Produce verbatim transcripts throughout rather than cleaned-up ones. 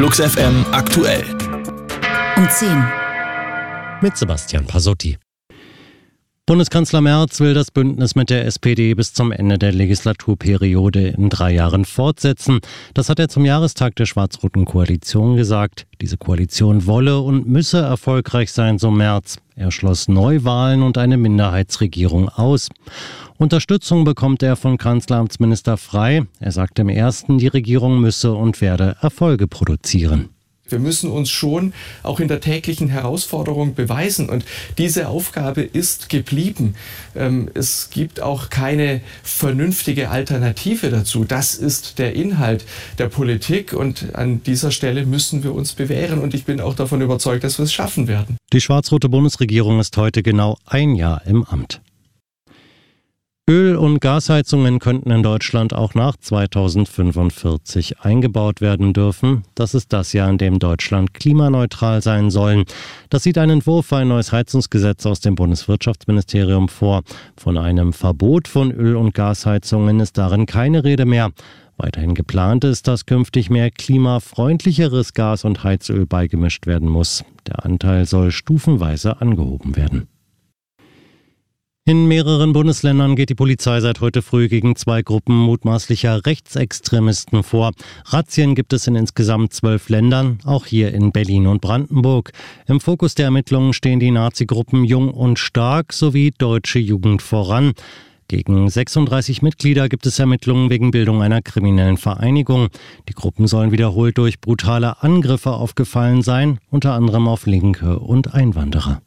Flux F M aktuell. Um zehn. Mit Sebastian Pasotti. Bundeskanzler Merz will das Bündnis mit der S P D bis zum Ende der Legislaturperiode in drei Jahren fortsetzen. Das hat er zum Jahrestag der schwarz-roten Koalition gesagt. Diese Koalition wolle und müsse erfolgreich sein, so Merz. Er schloss Neuwahlen und eine Minderheitsregierung aus. Unterstützung bekommt er von Kanzleramtsminister Frey. Er sagte im ersten, die Regierung müsse und werde Erfolge produzieren. Wir müssen uns schon auch in der täglichen Herausforderung beweisen und diese Aufgabe ist geblieben. Es gibt auch keine vernünftige Alternative dazu. Das ist der Inhalt der Politik und an dieser Stelle müssen wir uns bewähren und ich bin auch davon überzeugt, dass wir es schaffen werden. Die schwarz-rote Bundesregierung ist heute genau ein Jahr im Amt. Öl- und Gasheizungen könnten in Deutschland auch nach zweitausendfünfundvierzig eingebaut werden dürfen. Das ist das Jahr, in dem Deutschland klimaneutral sein soll. Das sieht ein Entwurf für ein neues Heizungsgesetz aus dem Bundeswirtschaftsministerium vor. Von einem Verbot von Öl- und Gasheizungen ist darin keine Rede mehr. Weiterhin geplant ist, dass künftig mehr klimafreundlicheres Gas und Heizöl beigemischt werden muss. Der Anteil soll stufenweise angehoben werden. In mehreren Bundesländern geht die Polizei seit heute früh gegen zwei Gruppen mutmaßlicher Rechtsextremisten vor. Razzien gibt es in insgesamt zwölf Ländern, auch hier in Berlin und Brandenburg. Im Fokus der Ermittlungen stehen die Nazi-Gruppen Jung und Stark sowie Deutsche Jugend voran. Gegen sechsunddreißig Mitglieder gibt es Ermittlungen wegen Bildung einer kriminellen Vereinigung. Die Gruppen sollen wiederholt durch brutale Angriffe aufgefallen sein, unter anderem auf Linke und Einwanderer.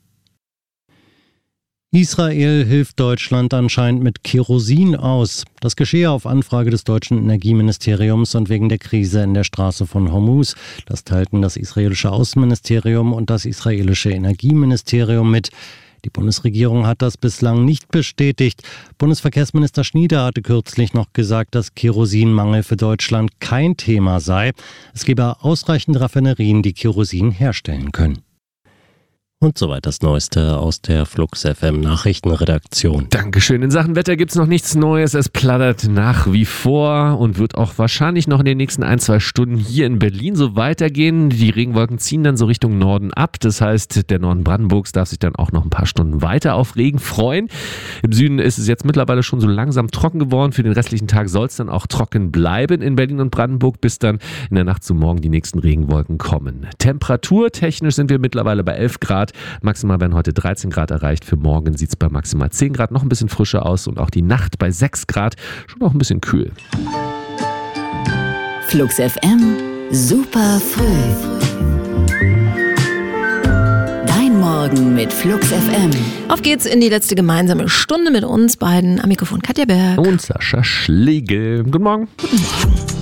Israel hilft Deutschland anscheinend mit Kerosin aus. Das geschehe auf Anfrage des deutschen Energieministeriums und wegen der Krise in der Straße von Hormuz. Das teilten das israelische Außenministerium und das israelische Energieministerium mit. Die Bundesregierung hat das bislang nicht bestätigt. Bundesverkehrsminister Schnieder hatte kürzlich noch gesagt, dass Kerosinmangel für Deutschland kein Thema sei. Es gebe ausreichend Raffinerien, die Kerosin herstellen können. Und soweit das Neueste aus der Flux F M Nachrichtenredaktion. Dankeschön. In Sachen Wetter gibt's noch nichts Neues. Es plattert nach wie vor und wird auch wahrscheinlich noch in den nächsten ein, zwei Stunden hier in Berlin so weitergehen. Die Regenwolken ziehen dann so Richtung Norden ab. Das heißt, der Norden Brandenburgs darf sich dann auch noch ein paar Stunden weiter auf Regen freuen. Im Süden ist es jetzt mittlerweile schon so langsam trocken geworden. Für den restlichen Tag soll es dann auch trocken bleiben in Berlin und Brandenburg, bis dann in der Nacht zu morgen die nächsten Regenwolken kommen. Temperaturtechnisch sind wir mittlerweile bei elf Grad. Maximal werden heute dreizehn Grad erreicht. Für morgen sieht es bei maximal zehn Grad noch ein bisschen frischer aus und auch die Nacht bei sechs Grad schon noch ein bisschen kühl. Flux F M, super früh. Dein Morgen mit Flux F M. Auf geht's in die letzte gemeinsame Stunde mit uns beiden. Am Mikrofon Katja Berg. Und Sascha Schlegel. Guten Morgen. Guten Morgen.